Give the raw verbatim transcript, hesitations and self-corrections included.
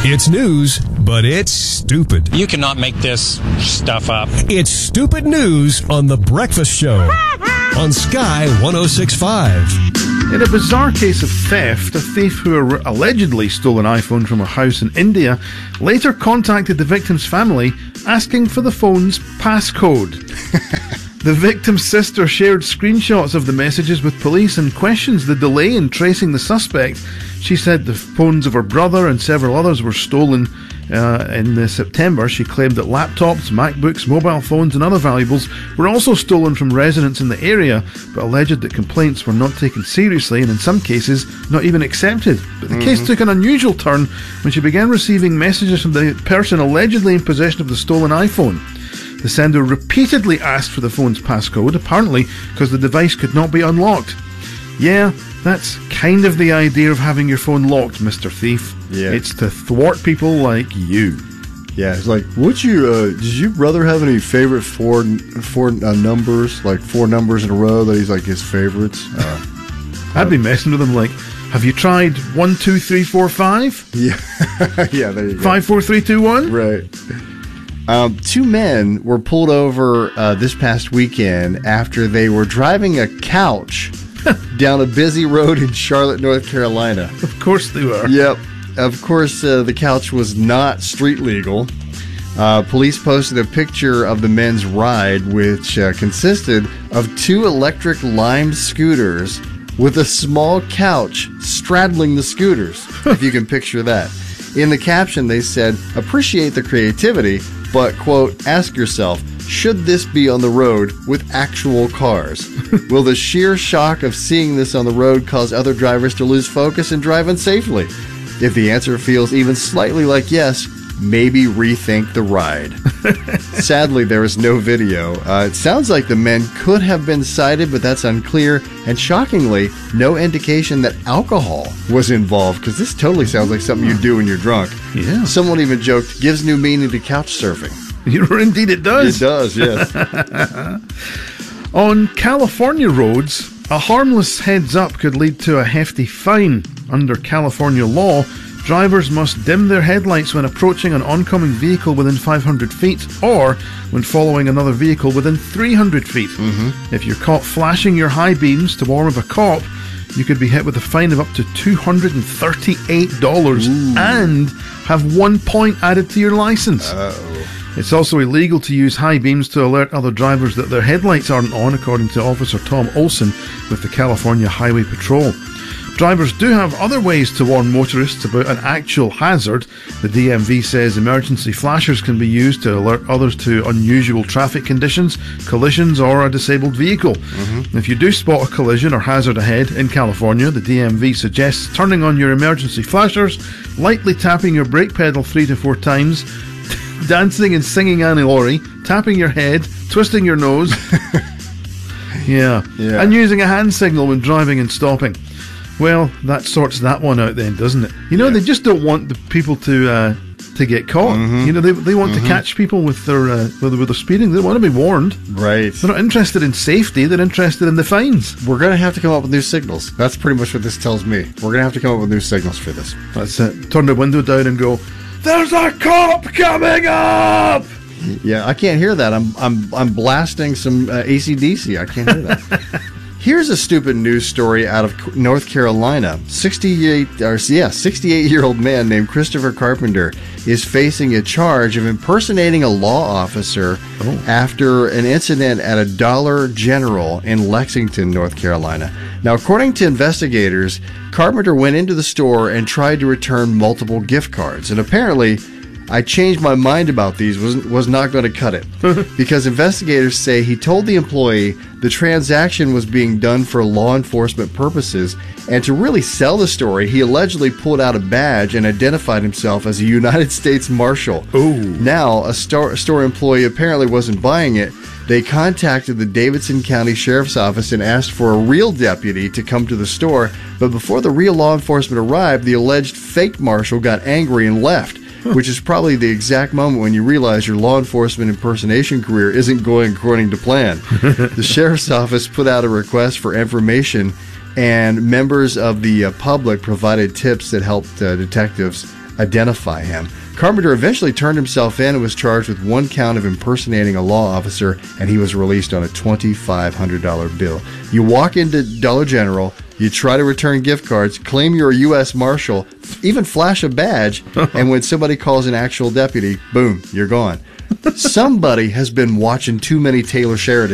It's news, but it's stupid. You cannot make this stuff up. It's stupid news on The Breakfast Show on Sky one oh six point five. In a bizarre case of theft, a thief who allegedly stole an iPhone from a house in India later contacted the victim's family asking for the phone's passcode. The victim's sister shared screenshots of the messages with police and questions the delay in tracing the suspect. She said the phones of her brother and several others were stolen uh, in uh, September. She claimed that laptops, MacBooks, mobile phones and other valuables were also stolen from residents in the area, but alleged that complaints were not taken seriously and in some cases not even accepted. But the mm-hmm. case took an unusual turn when she began receiving messages from the person allegedly in possession of the stolen iPhone. The sender repeatedly asked for the phone's passcode, apparently because the device could not be unlocked. Yeah, that's kind of the idea of having your phone locked, Mister Thief. Yeah. It's to thwart people like you. Yeah, it's like, would you, uh, did your brother have any favorite four four uh, numbers, like four numbers in a row that he's like his favorites? Uh, I'd be messing with him like, have you tried one, two, three, four, five? Yeah, yeah, there you go. Five, four, three, two, one? Right. Um, two men were pulled over uh, this past weekend after they were driving a couch down a busy road in Charlotte, North Carolina. Of course they were. Yep. Of course, uh, the couch was not street legal. Uh, police posted a picture of the men's ride, which uh, consisted of two electric Lime scooters with a small couch straddling the scooters, if you can picture that. In the caption, they said, appreciate the creativity, but, quote, ask yourself, should this be on the road with actual cars? Will the sheer shock of seeing this on the road cause other drivers to lose focus and drive unsafely? If the answer feels even slightly like yes, maybe rethink the ride. Sadly, there is no video. Uh, it sounds like the men could have been cited, but that's unclear. And shockingly, no indication that alcohol was involved, because this totally sounds like something you do when you're drunk. Yeah. Someone even joked, gives new meaning to couch surfing. Indeed it does. It does, yes. On California roads, a harmless heads-up could lead to a hefty fine. Under California law, drivers must dim their headlights when approaching an oncoming vehicle within five hundred feet or when following another vehicle within three hundred feet. Mm-hmm. If you're caught flashing your high beams to warn of a cop, you could be hit with a fine of up to two hundred thirty-eight dollars Ooh. and have one point added to your license. Uh-oh. It's also illegal to use high beams to alert other drivers that their headlights aren't on, according to Officer Tom Olson with the California Highway Patrol. Drivers do have other ways to warn motorists about an actual hazard. The D M V says emergency flashers can be used to alert others to unusual traffic conditions, collisions, or a disabled vehicle. Mm-hmm. If you do spot a collision or hazard ahead in California, the D M V suggests turning on your emergency flashers, lightly tapping your brake pedal three to four times, dancing and singing Annie Laurie, tapping your head, twisting your nose, yeah. yeah, and using a hand signal when driving and stopping. Well, that sorts that one out then, doesn't it? You know, yeah. they just don't want the people to uh, to get caught. Mm-hmm. You know, they they want mm-hmm. to catch people with their uh, with, with their speeding. They want to be warned. Right. They're not interested in safety. They're interested in the fines. We're going to have to come up with new signals. That's pretty much what this tells me. We're going to have to come up with new signals for this. That's it. Turn the window down and go, there's a cop coming up! Yeah, I can't hear that. I'm I'm I'm blasting some uh, A C D C. I can't hear that. Here's a stupid news story out of North Carolina. sixty-eight, or yeah, sixty-eight-year-old man named Christopher Carpenter is facing a charge of impersonating a law officer oh. after an incident at a Dollar General in Lexington, North Carolina. Now, according to investigators, Carpenter went into the store and tried to return multiple gift cards, and apparently I changed my mind about these, was, was not going to cut it. Because investigators say he told the employee the transaction was being done for law enforcement purposes, and to really sell the story, he allegedly pulled out a badge and identified himself as a United States Marshal. Ooh. Now, a store, store employee apparently wasn't buying it. They contacted the Davidson County Sheriff's Office and asked for a real deputy to come to the store, but before the real law enforcement arrived, the alleged fake marshal got angry and left. Which is probably the exact moment when you realize your law enforcement impersonation career isn't going according to plan. The sheriff's office put out a request for information, and members of the uh, public provided tips that helped uh, detectives identify him. Carpenter eventually turned himself in and was charged with one count of impersonating a law officer, and he was released on a twenty-five hundred dollars bill. You walk into Dollar General, you try to return gift cards, claim you're a U S Marshal, even flash a badge, and when somebody calls an actual deputy, boom, you're gone. Somebody has been watching too many Taylor Sheridan